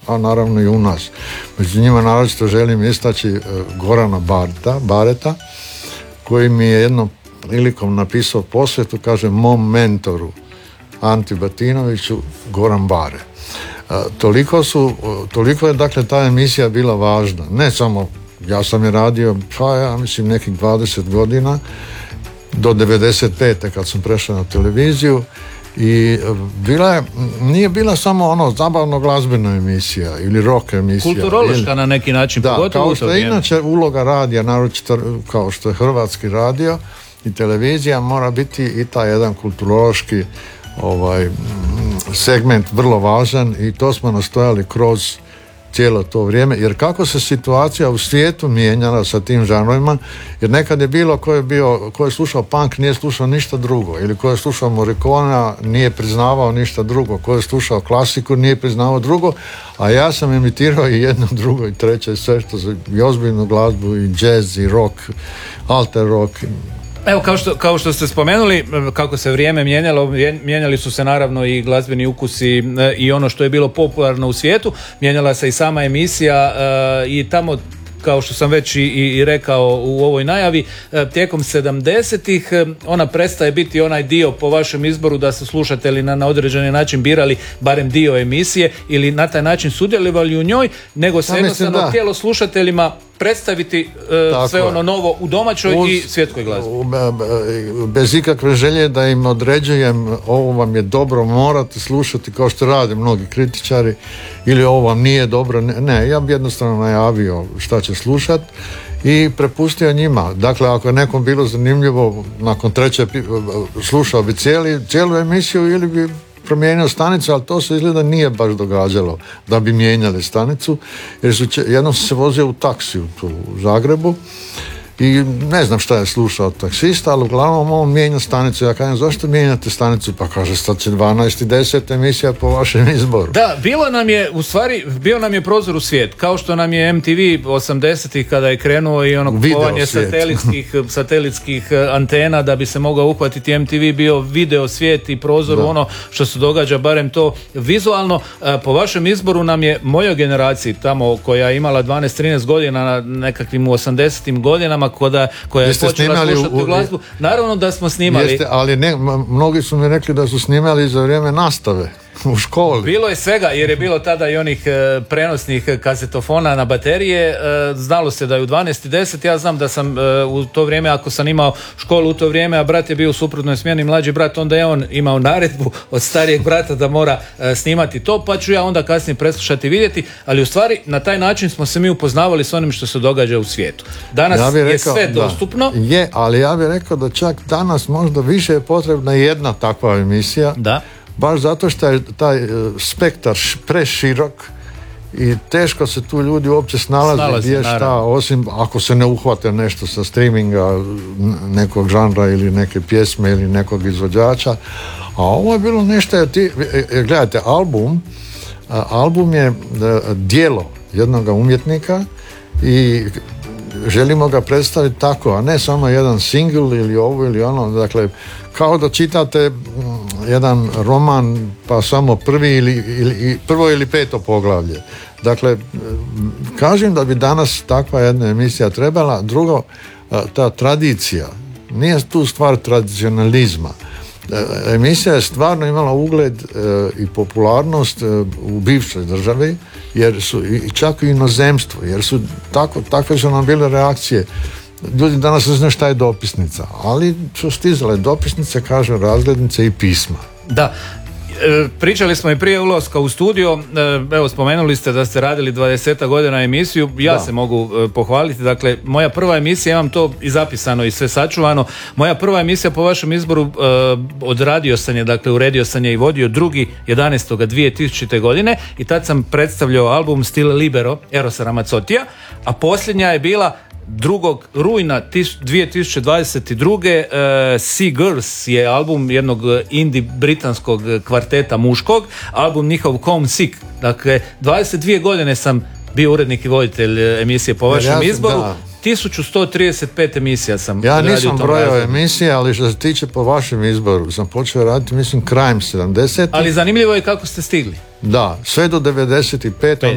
a naravno i u nas. Među njima naročito želim istaći Gorana Bareta, koji mi je jednom prilikom napisao posvetu, kaže, mom mentoru Anti Batinoviću, Goran Bare. Toliko je dakle ta emisija bila važna. Ne samo, ja sam je radio, ja mislim nekih 20 godina, do 95. kad sam prešao na televiziju, i nije bila samo zabavno glazbena emisija ili rock emisija. Kulturološka na neki način, da, pogotovo kao što je inače uloga radija, naročito kao što je Hrvatski radio i televizija, mora biti i taj jedan kulturološki segment vrlo važan, i to smo nastojali kroz cijelo to vrijeme, jer kako se situacija u svijetu mijenjala sa tim žanrovima, jer nekad je bilo ko je slušao punk nije slušao ništa drugo, ili ko je slušao Morricona nije priznavao ništa drugo, ko je slušao klasiku nije priznavao drugo, a ja sam imitirao i jedno, drugo i treće, sve što za i ozbiljnu glazbu, i jazz, i rock, alter rock. Evo, kao što ste spomenuli, kako se vrijeme mijenjalo, mijenjali su se naravno i glazbeni ukusi i ono što je bilo popularno u svijetu, mijenjala se i sama emisija, i tamo, kao što sam već i rekao u ovoj najavi, tijekom 70-ih ona prestaje biti onaj dio po vašem izboru da su slušatelji na određeni način birali barem dio emisije ili na taj način sudjelovali u njoj, nego se jednostavno htjelo slušateljima predstaviti sve ono novo u domaćoj i svjetskoj glazbi. Bez ikakve želje da im određujem ovo vam je dobro, morate slušati, kao što rade mnogi kritičari, ili ovo vam nije dobro. Ne, ja bi jednostavno najavio šta će slušati i prepustio njima. Dakle, ako je nekom bilo zanimljivo, nakon treće slušao bi cijelu emisiju ili bi promijenio stanicu, ali to se izgleda nije baš događalo da bi mijenjali stanicu, jer jednom se vozio u taksiju tu u Zagrebu i ne znam šta je slušao taksista, ali uglavnom on mijenja stanicu. Ja kažem, zašto mijenjate stanicu? Pa kaže, sad će 12.10 emisija po vašem izboru. Da, bio nam je prozor u svijet, kao što nam je MTV 80-ih kada je krenuo i ono kupovanje satelitskih antena da bi se mogao uhvatiti MTV, bio video svijet i prozor ono što se događa, barem to vizualno. Po vašem izboru nam je, mojoj generaciji tamo koja je imala 12-13 godina, na nekakvim 80-im godinama, koja je počela slušati glazbu, naravno da smo snimali. Jeste, ali mnogi su mi rekli da su snimali za vrijeme nastave u školi. Bilo je svega, jer je bilo tada i onih prenosnih kazetofona na baterije. Znalo se da je u 12:10. Ja znam da sam u to vrijeme, ako sam imao školu u to vrijeme, a brat je bio u suprotnoj smjeni, mlađi brat, onda je on imao naredbu od starijeg brata da mora snimati to, pa ću ja onda kasnije preslušati i vidjeti, ali u stvari na taj način smo se mi upoznavali s onim što se događa u svijetu. Danas je sve dostupno. Je, ali ja bih rekao da čak danas možda više je potrebna jedna takva emisija. Da. Baš zato što je taj spektar preširok i teško se tu ljudi uopće snalaze gdje šta, osim ako se ne uhvate nešto sa streaminga nekog žanra ili neke pjesme ili nekog izvođača. A ovo je bilo nešto, gledajte, album je djelo jednog umjetnika i želimo ga predstaviti tako, a ne samo jedan single ili ovo ili ono. Dakle, kao da čitate jedan roman pa samo prvo ili peto poglavlje. Dakle, kažem da bi danas takva jedna emisija trebala. Drugo, ta tradicija, nije tu stvar tradicionalizma. Emisija je stvarno imala ugled i popularnost u bivšoj državi, jer su čak i inozemstvo, jer su takve su nam bile reakcije. Ljudi danas ne znaju šta je dopisnica, ali su stizale dopisnice, kažu, razglednice i pisma. Da. Pričali smo i prije ulaska u studio, evo spomenuli ste da ste radili 20 godina emisiju, ja se mogu pohvaliti, dakle moja prva emisija, imam to i zapisano i sve sačuvano, moja prva emisija po vašem izboru odradio sam je, dakle uredio sam je i vodio 2.11.2000. godine i tad sam predstavljao album Stile Libero Erosa Ramazzotija, a posljednja je bila 2. rujna 2022. Sea Girls je album jednog indie britanskog kvarteta muškog, album njihov Come Sick. Dakle, 22 godine sam bio urednik i voditelj emisije po vašem izboru. 1135 emisija sam radio. Ja nisam brojao emisije, ali što se tiče po vašem izboru sam počeo raditi, mislim, krajem 70. Ali zanimljivo je kako ste stigli. Da, sve do 95.